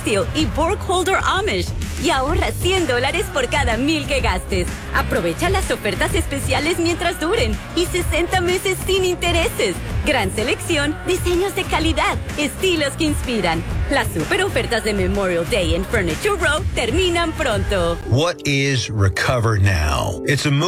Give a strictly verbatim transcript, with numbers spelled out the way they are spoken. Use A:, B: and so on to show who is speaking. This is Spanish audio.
A: Patio y Burkholder Amish. Y ahorra cien dólares por cada mil que gastes. Aprovecha las ofertas especiales mientras duren y sesenta meses sin intereses. Gran selección, diseños de calidad, estilos que inspiran. Las super ofertas de Memorial Day en Furniture Row terminan pronto.
B: What is Recover Now? It's a